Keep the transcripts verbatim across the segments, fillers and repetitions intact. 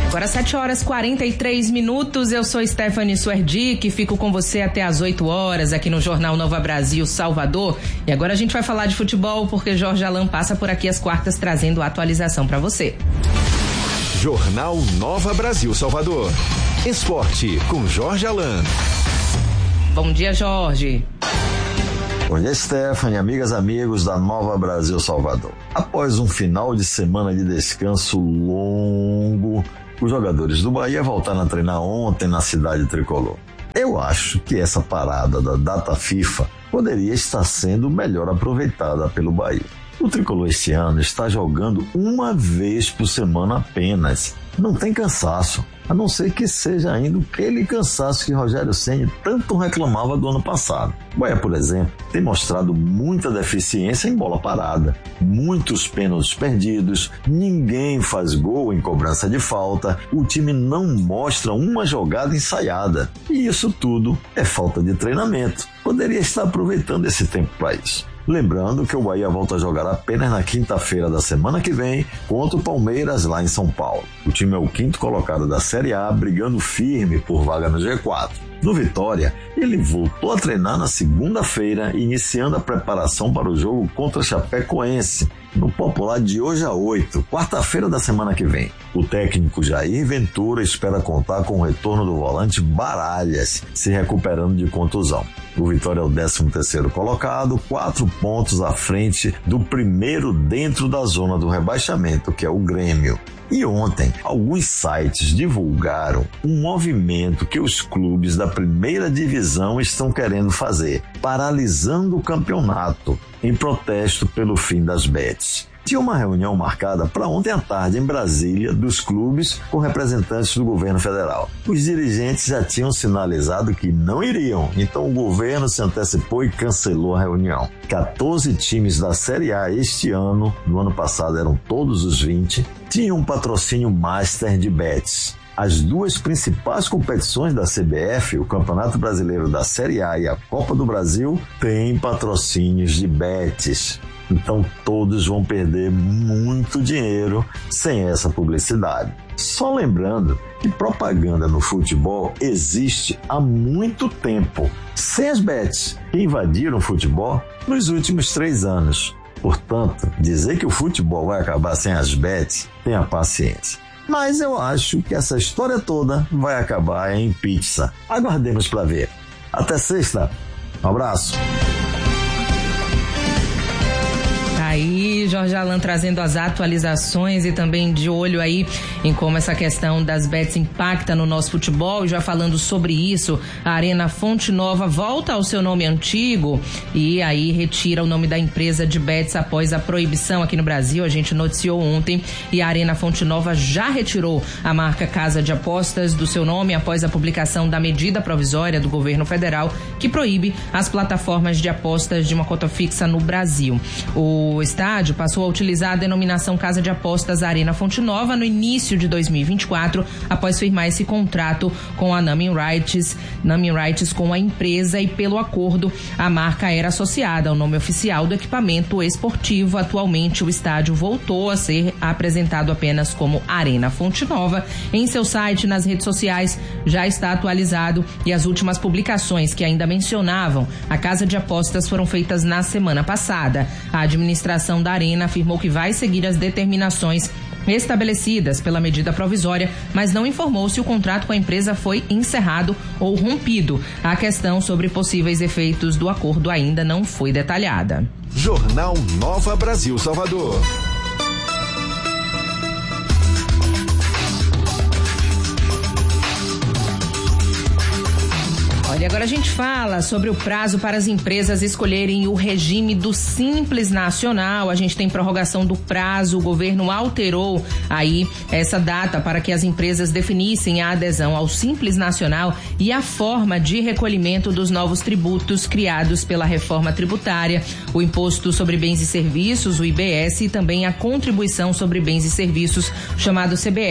Agora sete horas e quarenta e três minutos, eu sou Stephanie Suerdick, fico com você até às oito horas aqui no Jornal Nova Brasil Salvador. E agora a gente vai falar de futebol porque Jorge Alain passa por aqui às quartas trazendo atualização para você. Jornal Nova Brasil Salvador. Esporte com Jorge Alain. Bom dia, Jorge. Bom dia, Stephanie, amigas, amigos da Nova Brasil Salvador. Após um final de semana de descanso longo, os jogadores do Bahia voltaram a treinar ontem na cidade tricolor. Eu acho que essa parada da data FIFA poderia estar sendo melhor aproveitada pelo Bahia. O tricolor este ano está jogando uma vez por semana apenas. Não tem cansaço, a não ser que seja ainda aquele cansaço que Rogério Ceni tanto reclamava do ano passado. O Bahia, por exemplo, tem mostrado muita deficiência em bola parada, muitos pênaltis perdidos, ninguém faz gol em cobrança de falta, o time não mostra uma jogada ensaiada. E isso tudo é falta de treinamento. Poderia estar aproveitando esse tempo para isso. Lembrando que o Bahia volta a jogar apenas na quinta-feira da semana que vem contra o Palmeiras lá em São Paulo. O time é o quinto colocado da Série A, brigando firme por vaga no G quatro. No Vitória, ele voltou a treinar na segunda-feira, iniciando a preparação para o jogo contra a Chapecoense, no Popular de hoje a oito, quarta-feira da semana que vem. O técnico Jair Ventura espera contar com o retorno do volante Baralhas, se recuperando de contusão. O Vitória é o décimo terceiro colocado, quatro pontos à frente do primeiro dentro da zona do rebaixamento, que é o Grêmio. E ontem, alguns sites divulgaram um movimento que os clubes da primeira divisão estão querendo fazer, paralisando o campeonato em protesto pelo fim das bets. Tinha uma reunião marcada para ontem à tarde em Brasília dos clubes com representantes do governo federal. Os dirigentes já tinham sinalizado que não iriam, então o governo se antecipou e cancelou a reunião. quatorze times da Série A este ano, no ano passado eram todos os vinte, tinham um patrocínio master de bets. As duas principais competições da C B F, o Campeonato Brasileiro da Série A e a Copa do Brasil, têm patrocínios de bets. Então todos vão perder muito dinheiro sem essa publicidade. Só lembrando que propaganda no futebol existe há muito tempo, sem as bets que invadiram o futebol nos últimos três anos. Portanto, dizer que o futebol vai acabar sem as bets, tenha paciência. Mas eu acho que essa história toda vai acabar em pizza. Aguardemos para ver. Até sexta. Um abraço. Aí, Jorge Alain trazendo as atualizações e também de olho aí em como essa questão das bets impacta no nosso futebol. E já falando sobre isso, a Arena Fonte Nova volta ao seu nome antigo e aí retira o nome da empresa de bets após a proibição aqui no Brasil. A gente noticiou ontem e a Arena Fonte Nova já retirou a marca Casa de Apostas do seu nome após a publicação da medida provisória do governo federal que proíbe as plataformas de apostas de uma cota fixa no Brasil. O O estádio passou a utilizar a denominação Casa de Apostas Arena Fonte Nova no início de dois mil e vinte e quatro, após firmar esse contrato com a Naming Rights, Naming Rights com a empresa, e pelo acordo a marca era associada ao nome oficial do equipamento esportivo. Atualmente o estádio voltou a ser apresentado apenas como Arena Fonte Nova. Em seu site, nas redes sociais, já está atualizado e as últimas publicações que ainda mencionavam a Casa de Apostas foram feitas na semana passada. A administração A administração da Arena afirmou que vai seguir as determinações estabelecidas pela medida provisória, mas não informou se o contrato com a empresa foi encerrado ou rompido. A questão sobre possíveis efeitos do acordo ainda não foi detalhada. Jornal Nova Brasil Salvador. Olha, agora a gente fala sobre o prazo para as empresas escolherem o regime do Simples Nacional. A gente tem prorrogação do prazo, o governo alterou aí essa data para que as empresas definissem a adesão ao Simples Nacional e a forma de recolhimento dos novos tributos criados pela reforma tributária, o Imposto sobre Bens e Serviços, o I B S, e também a Contribuição sobre Bens e Serviços, chamado C B F.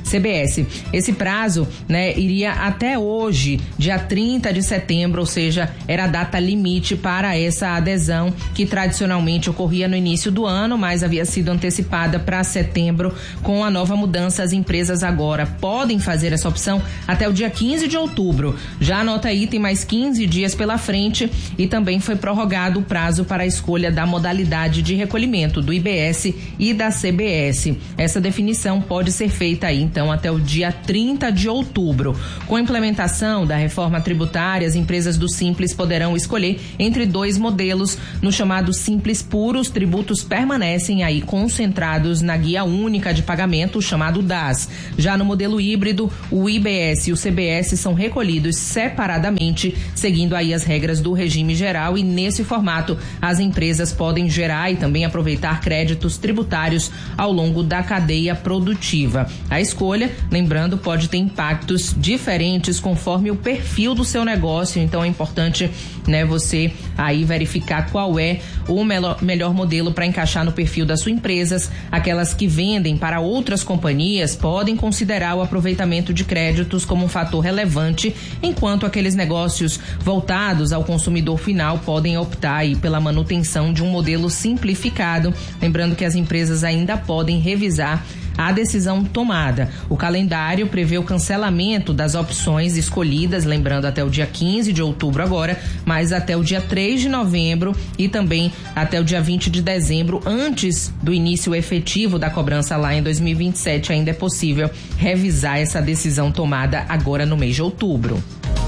C B S. Esse prazo, né, iria até hoje, dia trinta de setembro, ou seja, era a data limite para essa adesão que tradicionalmente ocorria no início do ano, mas havia sido antecipada para setembro. Com a nova mudança, as empresas agora podem fazer essa opção até o dia quinze de outubro. Já anota aí, tem mais quinze dias pela frente e também foi prorrogado o prazo para a escolha da modalidade de recolhimento do I B S e da C B S. Essa definição pode ser feita aí, então, até o dia trinta de outubro. Com a implementação da reforma tributária, as empresas do Simples poderão escolher entre dois modelos. No chamado Simples Puro, os tributos permanecem aí concentrados na guia única de pagamento, chamado D A S. Já no modelo híbrido, o I B S e o C B S são recolhidos separadamente, seguindo aí as regras do regime geral, e nesse formato as empresas podem gerar e também aproveitar créditos tributários ao longo da cadeia produtiva. A escolha, lembrando, pode ter impactos diferentes conforme o perfil do seu negócio, então é importante, né, você aí verificar qual é o melhor, melhor modelo para encaixar no perfil das suas empresas. Aquelas que vendem para outras companhias podem considerar o aproveitamento de créditos como um fator relevante, enquanto aqueles negócios voltados ao consumidor final podem optar aí pela manutenção de um modelo simplificado. Lembrando que as empresas ainda podem revisar a decisão tomada. O calendário prevê o cancelamento das opções escolhidas, lembrando até o dia quinze de outubro agora, mas até o dia três de novembro e também até o dia vinte de dezembro, antes do início efetivo da cobrança lá em dois mil e vinte e sete, ainda é possível revisar essa decisão tomada agora no mês de outubro.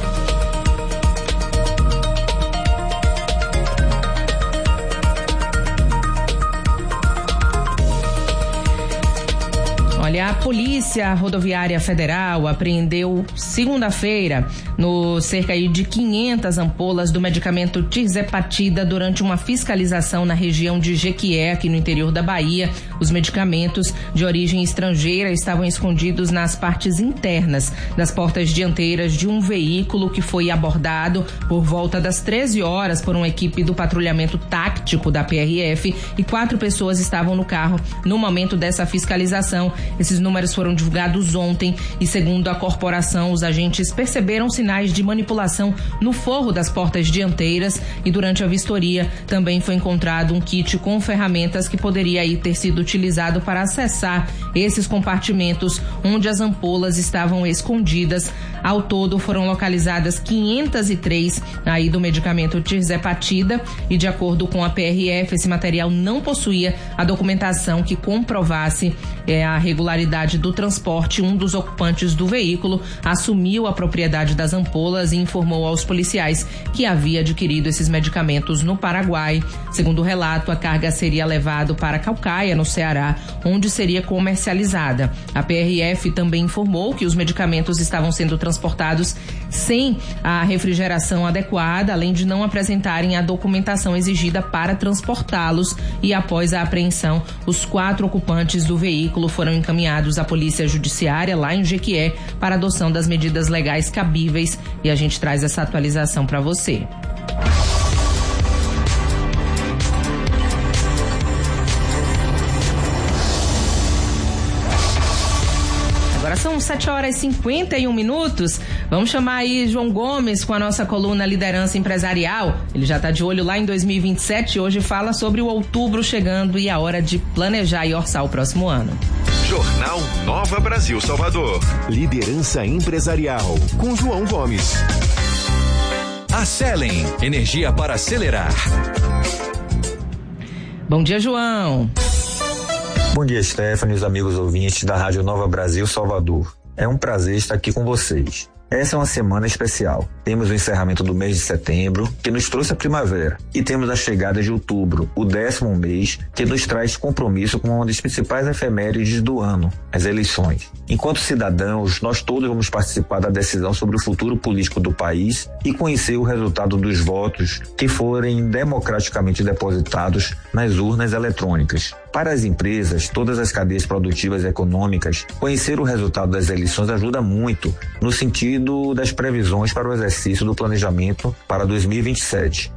Olha, a Polícia Rodoviária Federal apreendeu segunda-feira no cerca de quinhentas ampolas do medicamento tirzepatida durante uma fiscalização na região de Jequié, aqui no interior da Bahia. Os medicamentos de origem estrangeira estavam escondidos nas partes internas das portas dianteiras de um veículo que foi abordado por volta das treze horas por uma equipe do patrulhamento tático da P R F, e quatro pessoas estavam no carro no momento dessa fiscalização. Esses números foram divulgados ontem e, segundo a corporação, os agentes perceberam sinais de manipulação no forro das portas dianteiras, e durante a vistoria também foi encontrado um kit com ferramentas que poderia aí ter sido utilizado para acessar esses compartimentos onde as ampolas estavam escondidas. Ao todo foram localizadas quinhentas e três aí do medicamento tirzepatida, e de acordo com a P R F, esse material não possuía a documentação que comprovasse é, a regularidade do transporte. Um dos ocupantes do veículo assumiu a propriedade das ampolas e informou aos policiais que havia adquirido esses medicamentos no Paraguai. Segundo o relato, a carga seria levada para Caucaia, no Ceará, onde seria comercializada. A P R F também informou que os medicamentos estavam sendo transportados sem a refrigeração adequada, além de não apresentarem a documentação exigida para transportá-los, e após a apreensão, os quatro ocupantes do veículo foram encaminhados à Polícia Judiciária lá em Jequié para adoção das medidas legais cabíveis, e a gente traz essa atualização para você. Agora são sete horas e cinquenta e um minutos. Vamos chamar aí João Gomes com a nossa coluna Liderança Empresarial. Ele já está de olho lá em dois mil e vinte e sete e hoje fala sobre o outubro chegando e a hora de planejar e orçar o próximo ano. Jornal Nova Brasil Salvador. Liderança Empresarial com João Gomes. A Selen, energia para acelerar. Bom dia, João. Bom dia, Stephanie, os amigos ouvintes da Rádio Nova Brasil Salvador. É um prazer estar aqui com vocês. Essa é uma semana especial. Temos o encerramento do mês de setembro, que nos trouxe a primavera, e temos a chegada de outubro, o décimo mês, que nos traz compromisso com uma das principais efemérides do ano, as eleições. Enquanto cidadãos, nós todos vamos participar da decisão sobre o futuro político do país e conhecer o resultado dos votos que forem democraticamente depositados nas urnas eletrônicas. Para as empresas, todas as cadeias produtivas e econômicas, conhecer o resultado das eleições ajuda muito no sentido das previsões para o exercício do planejamento para dois mil e vinte e sete.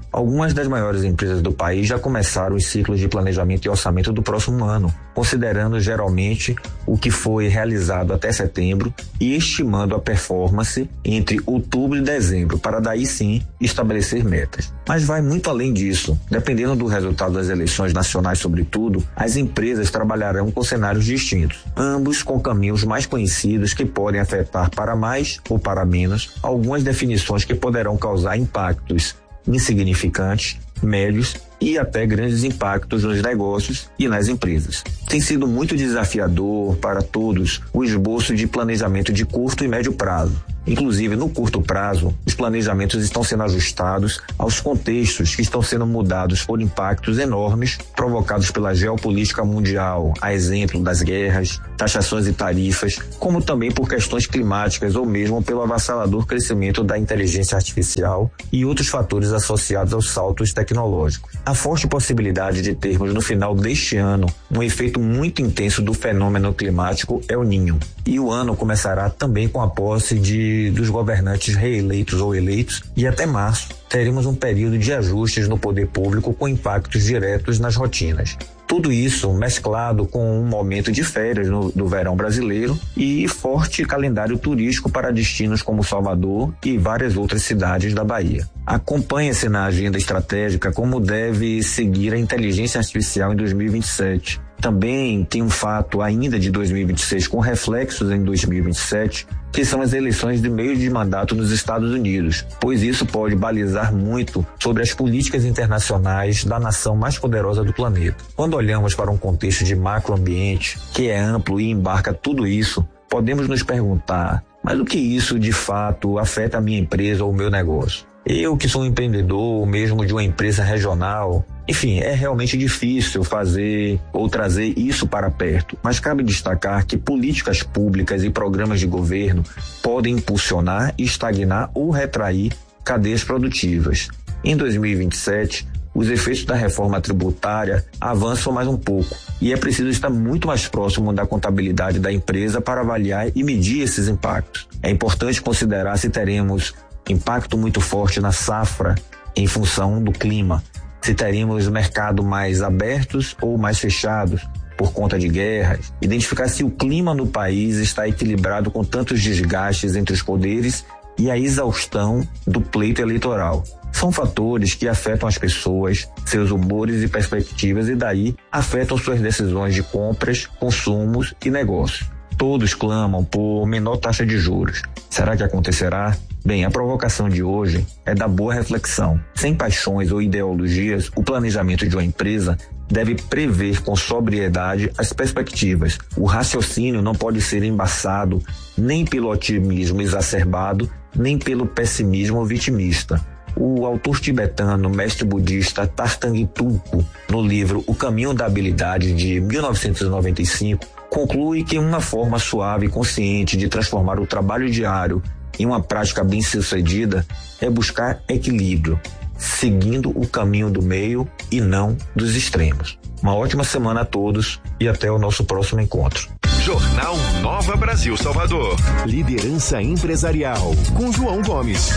Algumas das maiores empresas do país já começaram os ciclos de planejamento e orçamento do próximo ano, considerando geralmente o que foi realizado até setembro e estimando a performance entre outubro e dezembro, para daí sim estabelecer metas. Mas vai muito além disso. Dependendo do resultado das eleições nacionais, sobretudo, as empresas trabalharão com cenários distintos, ambos com caminhos mais conhecidos que podem afetar para mais ou para menos algumas definições que poderão causar impactos insignificantes, médios e até grandes impactos nos negócios e nas empresas. Tem sido muito desafiador para todos o esboço de planejamento de curto e médio prazo. Inclusive, no curto prazo, os planejamentos estão sendo ajustados aos contextos que estão sendo mudados por impactos enormes provocados pela geopolítica mundial, a exemplo das guerras, taxações e tarifas, como também por questões climáticas ou mesmo pelo avassalador crescimento da inteligência artificial e outros fatores associados aos saltos tecnológicos. A forte possibilidade de termos no final deste ano um efeito muito intenso do fenômeno climático El Niño. E o ano começará também com a posse de, dos governantes reeleitos ou eleitos, e até março teremos um período de ajustes no poder público com impactos diretos nas rotinas. Tudo isso mesclado com um momento de férias no, do verão brasileiro e forte calendário turístico para destinos como Salvador e várias outras cidades da Bahia. Acompanha-se na agenda estratégica como deve seguir a inteligência artificial em dois mil e vinte e sete. Também tem um fato ainda de dois mil e vinte e seis com reflexos em dois mil e vinte e sete, que são as eleições de meio de mandato nos Estados Unidos, pois isso pode balizar muito sobre as políticas internacionais da nação mais poderosa do planeta. Quando olhamos para um contexto de macroambiente, que é amplo e embarca tudo isso, podemos nos perguntar, mas o que isso de fato afeta a minha empresa ou o meu negócio? Eu que sou um empreendedor, ou mesmo de uma empresa regional, enfim, é realmente difícil fazer ou trazer isso para perto, mas cabe destacar que políticas públicas e programas de governo podem impulsionar, estagnar ou retrair cadeias produtivas. Em dois mil e vinte e sete, os efeitos da reforma tributária avançam mais um pouco e é preciso estar muito mais próximo da contabilidade da empresa para avaliar e medir esses impactos. É importante considerar se teremos impacto muito forte na safra em função do clima, se teremos mercado mais abertos ou mais fechados por conta de guerras, identificar se o clima no país está equilibrado com tantos desgastes entre os poderes e a exaustão do pleito eleitoral. São fatores que afetam as pessoas, seus humores e perspectivas e daí afetam suas decisões de compras, consumos e negócios. Todos clamam por menor taxa de juros. Será que acontecerá? Bem, a provocação de hoje é da boa reflexão. Sem paixões ou ideologias, o planejamento de uma empresa deve prever com sobriedade as perspectivas. O raciocínio não pode ser embaçado nem pelo otimismo exacerbado, nem pelo pessimismo vitimista. O autor tibetano, mestre budista Tartang Tulku, no livro O Caminho da Habilidade, de mil novecentos e noventa e cinco, conclui que uma forma suave e consciente de transformar o trabalho diário em uma prática bem-sucedida é buscar equilíbrio, seguindo o caminho do meio e não dos extremos. Uma ótima semana a todos e até o nosso próximo encontro. Jornal Nova Brasil Salvador. Liderança empresarial com João Gomes.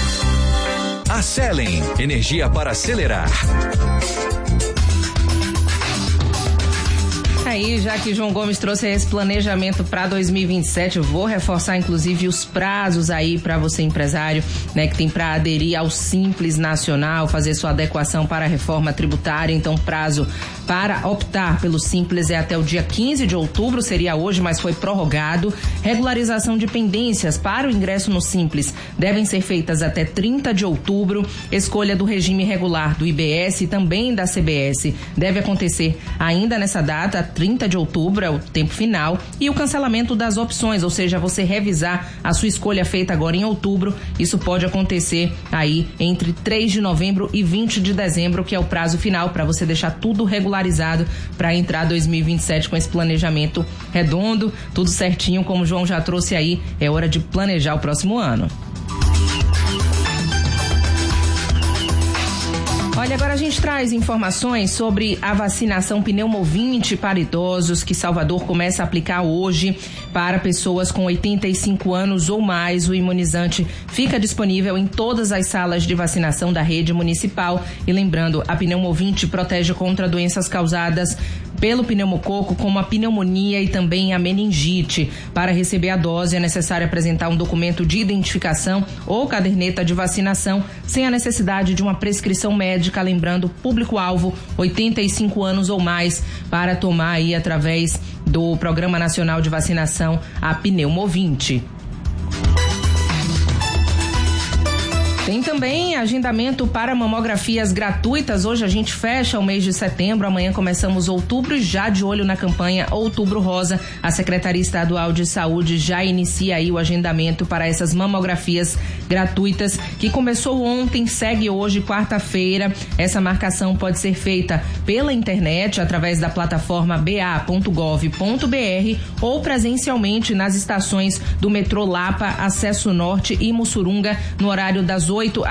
A Selen, energia para acelerar. Aí, já que João Gomes trouxe esse planejamento para dois mil e vinte e sete, eu vou reforçar inclusive os prazos aí para você empresário, né, que tem para aderir ao Simples Nacional, fazer sua adequação para a reforma tributária. Então, prazo para optar pelo Simples é até o dia quinze de outubro, seria hoje, mas foi prorrogado. Regularização de pendências para o ingresso no Simples devem ser feitas até trinta de outubro. Escolha do regime regular do I B S e também da C B S deve acontecer ainda nessa data, trinta de outubro é o tempo final, e o cancelamento das opções, ou seja, você revisar a sua escolha feita agora em outubro, isso pode acontecer aí entre três de novembro e vinte de dezembro, que é o prazo final para você deixar tudo regularizado para entrar dois mil e vinte e sete com esse planejamento redondo, tudo certinho, como o João já trouxe aí, é hora de planejar o próximo ano. Olha, agora a gente traz informações sobre a vacinação pneumovinte para idosos que Salvador começa a aplicar hoje para pessoas com oitenta e cinco anos ou mais. O imunizante fica disponível em todas as salas de vacinação da rede municipal. E lembrando, a pneumovinte protege contra doenças causadas pelo pneumococo, como a pneumonia e também a meningite. Para receber a dose é necessário apresentar um documento de identificação ou caderneta de vacinação, sem a necessidade de uma prescrição médica. Lembrando, público-alvo oitenta e cinco anos ou mais, para tomar aí através do Programa Nacional de Vacinação a pneumovinte. Tem também agendamento para mamografias gratuitas. Hoje a gente fecha o mês de setembro, amanhã começamos outubro e já de olho na campanha Outubro Rosa. A Secretaria Estadual de Saúde já inicia aí o agendamento para essas mamografias gratuitas, que começou ontem, segue hoje, quarta-feira. Essa marcação pode ser feita pela internet, através da plataforma b a ponto gov ponto b r ou presencialmente nas estações do metrô Lapa, Acesso Norte e Mussurunga, no horário das oito